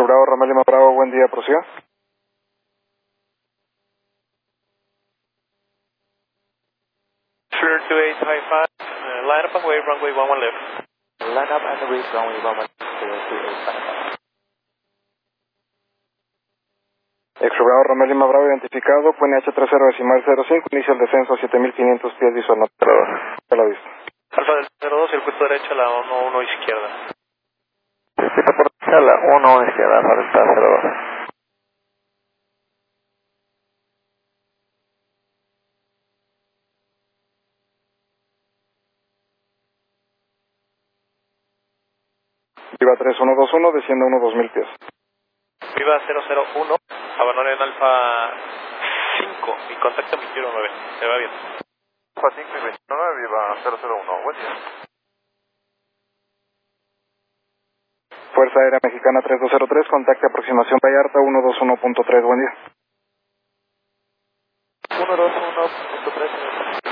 Bravo, Romeo Lima Bravo, buen día, prosiga. Sure, 2855, line up and wave, runway 11 left. Line up and wave, runway 11 left, 2855. Extra Bravo, Romeo Lima Bravo, identificado, PNH 30.05, inicia el descenso a 7.500 pies, visual no te lo visto. Alfa del 02, circuito derecho a la 11 izquierda. Circuito por derecha a la 11 izquierda, Alfa Delta 02. Viva 3121, desciende 1-2000 pies. Viva 001, abandonen en Alfa 5 y contacto 219, se va bien. Alfa 5 y 29, viva 001, buen día. Fuerza Aérea Mexicana 3203, contacte aproximación Vallarta 121.3, buen día. 121.3.